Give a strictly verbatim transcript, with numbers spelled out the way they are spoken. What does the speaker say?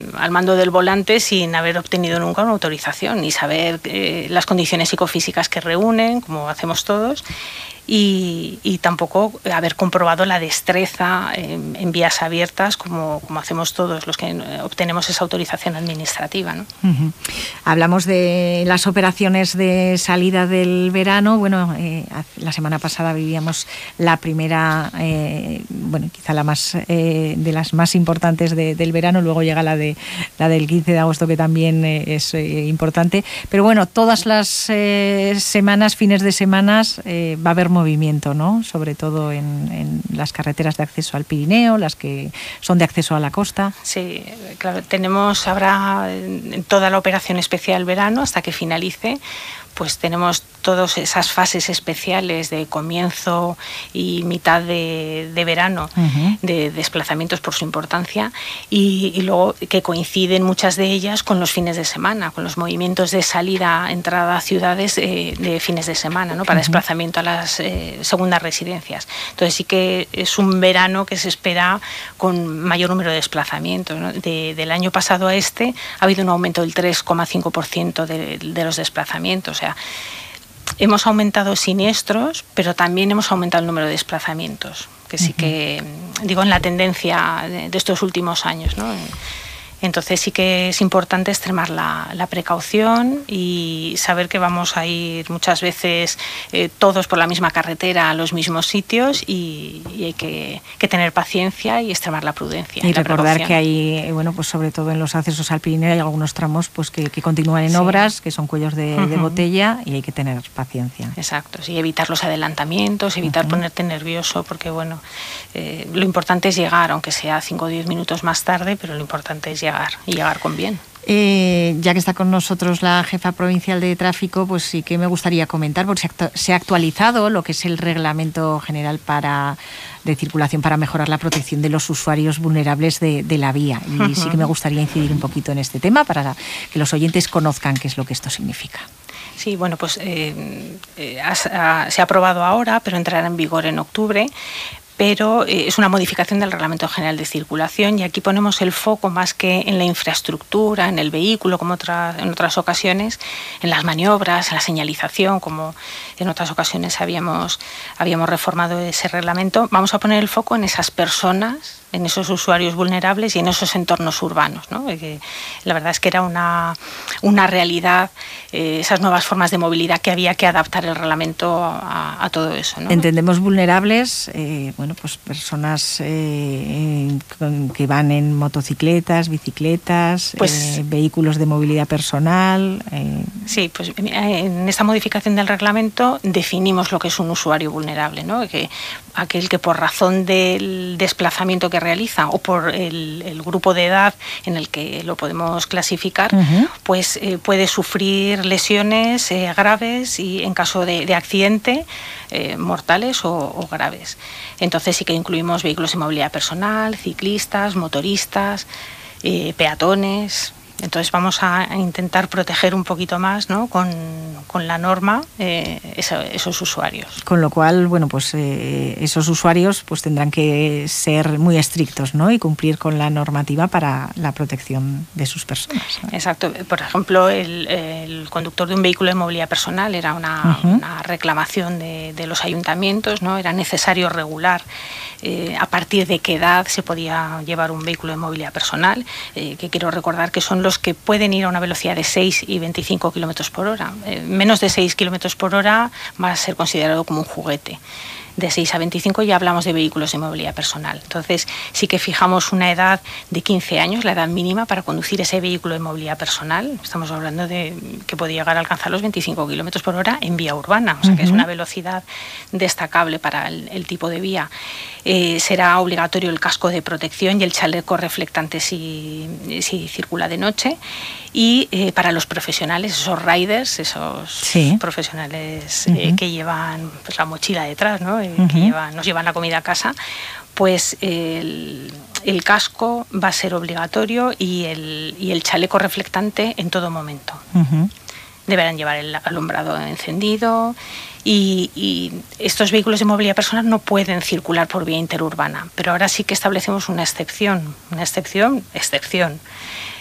al mando del volante sin haber obtenido nunca una autorización, ni saber eh, las condiciones psicofísicas que reúnen, como hacemos todos, y, y tampoco haber comprobado la destreza en, en vías abiertas, como, como hacemos todos los que obtenemos esa autorización administrativa, ¿no? Uh-huh. Hablamos de las operaciones de salida del verano. Bueno, eh, la semana pasada vivíamos la primera, eh, bueno, quizá la más eh, de las más importantes de, del verano. Luego llega la de la del quince de agosto, que también eh, es eh, importante. Pero bueno, todas las eh, semanas, fines de semanas, eh, va a haber movimiento, ¿no? Sobre todo en, en las carreteras de acceso al Pirineo, las que son de acceso a la costa. Sí, claro, tenemos, habrá toda la operación especial verano hasta que finalice, pues tenemos todas esas fases especiales de comienzo y mitad de, de verano, uh-huh. de desplazamientos por su importancia, y, y luego que coinciden muchas de ellas con los fines de semana, con los movimientos de salida, entrada a ciudades eh, de fines de semana, ¿no? Para uh-huh. desplazamiento a las eh, segundas residencias. Entonces sí que es un verano que se espera con mayor número de desplazamientos, ¿no? De, del año pasado a este ha habido un aumento del tres coma cinco por ciento de, de los desplazamientos. O sea, hemos aumentado siniestros, pero también hemos aumentado el número de desplazamientos, que sí que, digo, en la tendencia de, de estos últimos años, ¿no? Entonces sí que es importante extremar la, la precaución y saber que vamos a ir muchas veces eh, todos por la misma carretera a los mismos sitios, y, y hay que, que tener paciencia y extremar la prudencia. Y la recordar precaución. Que hay, bueno, pues sobre todo en los accesos al Pirineo hay algunos tramos pues que, que continúan en sí. obras, que son cuellos de, uh-huh. de botella, y hay que tener paciencia. Exacto, sí, evitar los adelantamientos, evitar uh-huh. ponerte nervioso, porque bueno, eh, lo importante es llegar, aunque sea cinco o diez minutos más tarde, pero lo importante es llegar. Y llegar con bien. Eh, ya que está con nosotros la jefa provincial de tráfico, pues sí que me gustaría comentar, porque se ha actualizado lo que es el reglamento general para de circulación para mejorar la protección de los usuarios vulnerables de, de la vía. Y uh-huh. sí que me gustaría incidir un poquito en este tema para que los oyentes conozcan qué es lo que esto significa. Sí, bueno, pues eh, eh, has, ha, se ha aprobado ahora, pero entrará en vigor en octubre. Pero eh, es una modificación del Reglamento General de Circulación, y aquí ponemos el foco más que en la infraestructura, en el vehículo, como otra, en otras ocasiones, en las maniobras, en la señalización, como en otras ocasiones habíamos, habíamos reformado ese reglamento. Vamos a poner el foco en esas personas, en esos usuarios vulnerables y en esos entornos urbanos, ¿no? Que la verdad es que era una, una realidad, eh, esas nuevas formas de movilidad, que había que adaptar el reglamento a, a todo eso, ¿no? Entendemos vulnerables, eh, bueno, pues personas eh, que van en motocicletas, bicicletas, pues, eh, vehículos de movilidad personal. Eh. Sí, pues en esta modificación del reglamento definimos lo que es un usuario vulnerable, ¿no? Que aquel que por razón del desplazamiento que realiza o por el, el grupo de edad en el que lo podemos clasificar, uh-huh. pues eh, puede sufrir lesiones eh, graves, y en caso de, de accidente eh, mortales o, o graves. Entonces sí que incluimos vehículos de movilidad personal, ciclistas, motoristas, eh, peatones. Entonces vamos a intentar proteger un poquito más, ¿no? con, con la norma eh, eso, esos usuarios. Con lo cual, bueno, pues eh, esos usuarios pues tendrán que ser muy estrictos, ¿no? Y cumplir con la normativa para la protección de sus personas, ¿no? Exacto. Por ejemplo, el, el conductor de un vehículo de movilidad personal era una, uh-huh. una reclamación de, de los ayuntamientos, ¿no? Era necesario regular eh, a partir de qué edad se podía llevar un vehículo de movilidad personal, eh, que quiero recordar que son los que pueden ir a una velocidad de seis y veinticinco kilómetros por hora. Eh, menos de seis kilómetros por hora va a ser considerado como un juguete. De seis a veinticinco ya hablamos de vehículos de movilidad personal. Entonces sí que fijamos una edad de quince años, la edad mínima para conducir ese vehículo de movilidad personal. Estamos hablando de que puede llegar a alcanzar los veinticinco kilómetros por hora en vía urbana, o sea que uh-huh. es una velocidad destacable para el, el tipo de vía. Eh, será obligatorio el casco de protección y el chaleco reflectante si, si circula de noche. Y eh, para los profesionales, esos riders, esos sí. profesionales uh-huh. eh, que llevan pues, la mochila detrás, ¿no? eh, uh-huh. que llevan, nos llevan la comida a casa, pues eh, el, el casco va a ser obligatorio, y el, y el chaleco reflectante en todo momento. Uh-huh. deberán llevar el alumbrado encendido y, y estos vehículos de movilidad personal no pueden circular por vía interurbana, pero ahora sí que establecemos una excepción, una excepción, excepción.